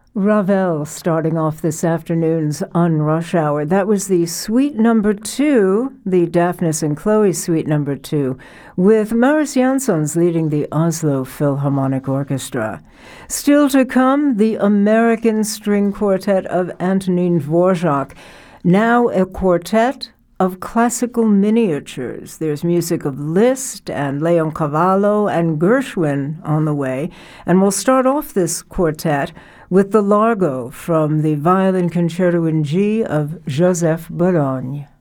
Ravel starting off this afternoon's On Rush Hour. That was the Suite Number 2, the Daphnis and Chloe Suite Number 2, with Marius Jansons leading the Oslo Philharmonic Orchestra. Still to come, the American String Quartet of Antonin Dvorak, now a quartet of classical miniatures. There's music of Liszt and Leoncavallo and Gershwin on the way, and we'll start off this quartet with the Largo from the Violin Concerto in G of Joseph Bologne.